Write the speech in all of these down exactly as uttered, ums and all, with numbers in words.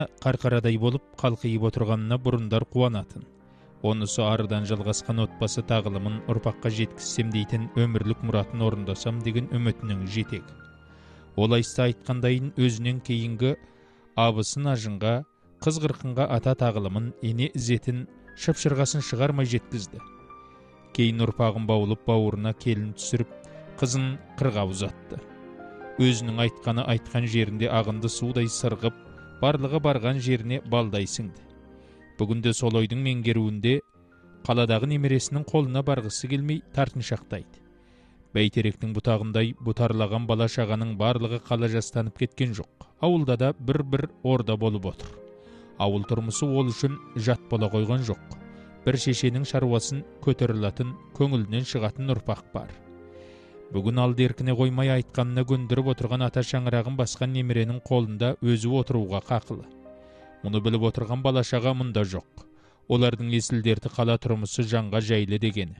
каркарадай болуп калкыйып отурганына бурундар кубанатын. Онусу арыдан жалгасқан отбасы тагылымын урпакка жеткизсем дейтин өмүрлүк муратын орундасам деген үмүтүнүн жетеги. Ол айста айткандайын өзүнөн кейинги абысын ажынга, кыз кыркынга ата тагылымын эне изетин шыпшыргасын чыгармай жеткизди. Кейин урпагын баулуп бауырына келин түсүрүп, кызын кырга узатты. Өзүнүн айтканы айткан жеринде агынды суудай сыргып, барлыгы барган жерине балдай сиңди. Бүгүндө сол ойдун меңгерүүндө каладагы немересинин колуна баргысы келмей тартынчактайт. Бәйтеректин бутагындай бутарлаган бала шаганын барлыгы кала жастанып кеткен жок. Ауылда да бир-бир орда болуп отур. Ауыл турмусу ол үчүн жат бола койгон жок. Бир шешенин шаруасын көтөрүлатын, көңүлүнөн чыгатын урпак бар. Бүгүн алды эркине коймай айтканына көндүрүп отурган ата чаңырагын баскан немеренин колунда өзү отурууга какылы. Муну билип отурган бала шага мында жок. Олардын эсил дерти кала турмусу жанга жайлы дегени.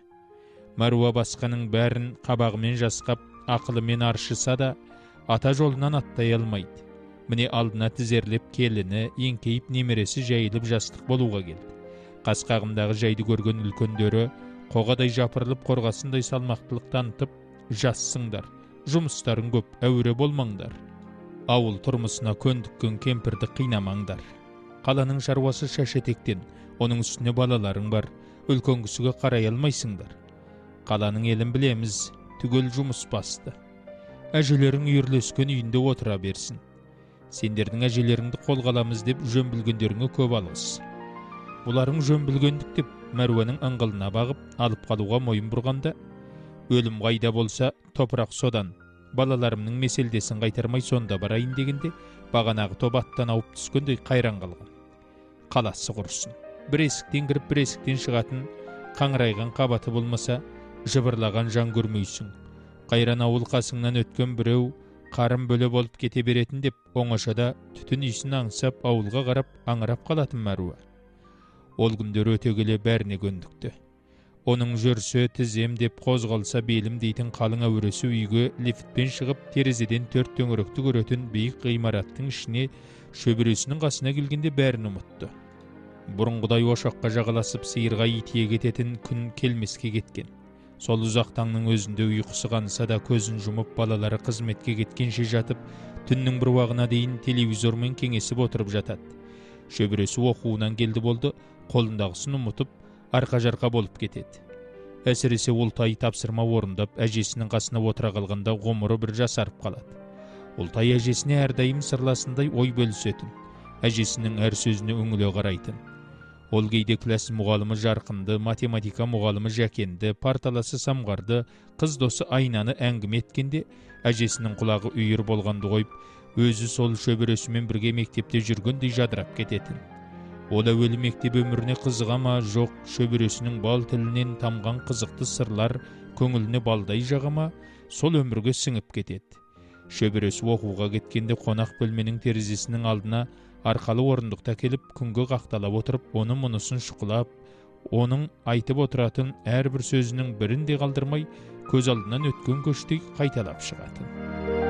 Маруа басканын бәрін кабагымен жаскап, акылымен аршыса да, ата жолунан аттай алмайт. Міне алдына тизерлеп келини, эңкейип немереси жайылып жастык болууга келди. Каскагымдагы жайды көргөн үлкөндөрү когадай жапырылып коргасындай салмактылык танытып, жассыңдар, жумустарың көп, әуре болмаңдар. Ауыл турмусуна көндүккөн кемпирди кыйнамаңдар. Каланын шаруасы шашетектен, onun үстүнө балаларың бар, үлкөн кісіге карай алмайсыңдар. Каланын элин билемиз, түгөл жумус басты. Әжелерің үйірлескен үйінде отура берсин. Сендердин әжелериңди колго аламыз деп жөн билгендериңе көп алгыс. Буларың жөн билгендик деп Мәруанын ыңгылына багып, алып калууга моюн бурганда, өлүм кайда болса топурак содан, балаларымдын меселдесин кайтармай сонда барайын дегенде, баганагы тобаттан ауып түскөндөй кайран калган. Каласы курсун. Бир эсиктен кирип, бир эсиктен чыгатын каңырайган кабаты болмаса, жыбырлаган жан көрмөйсүң. Кайран ауыл касыңнан өткөн бирөө карын бөлө болуп кете беретин деп оңошода түтүн ийсин аңсап ауылга карап аңырап калатын Маруа. Ол күндөр өтө келе бәріне көндүктү. Onun жөрсө тизем деп козголса белим дейтин калың өрөсү үйгө лифтпен чыгып, терезеден төрт төңөрөктү көрөтүн бийик ыймараттын ишине шөбүрөсүнүн касына келгенде бәрин умутту. Бурунгудай ошокко жагаласып сыйырга итие кететин күн келмеске кеткен. Сол узак таңдын өзүндө уйкусу канса да көзүн жумуп балалары кызметке кеткенче жатып, түндүн бир убагына дейин телевизор менен кеңесип отуруп жатат. Шөбүрөсү окуунан келди болду, колундагысын умутуп, арка-жарка болуп кетет. Әсіресе Ултай тапсырма орундап, әжесинин касына отура калганда гомуру бир жасарып калат. Ултай әжесине ар дайым сырласындай ой бөлүсөтүн, әжесинин әр сөзүнө үңүлө карайтын. Ол кейде класс мугалымы Жаркынды, математика мугалымы Жакенди, парталасы Самгарды, кыз досу Айнаны әңгиме эткенде, әжесинин кулагы үйүр болгонду коюп, өзү сол шөбүрөсү менен бирге мектепте жүргөндөй жадырап кететин. Ол әуелі мектеп өміріне қызыға ма, жоқ, шөбіресінің бал тілінен тамған қызықты сырлар көңіліне балдай жағама, сол өмірге сіңіп кетеді. Шөбіресі оқуға кеткенде қонақ бөлменің терезесінің алдына арқалы орындықта келіп, күнге қақталап отырып, оның мұнысын шұқылап, оның айтып отыратын әрбір сөзінің бірін де қалдырмай, көз алдынан өткен көштей қайталап шығатын.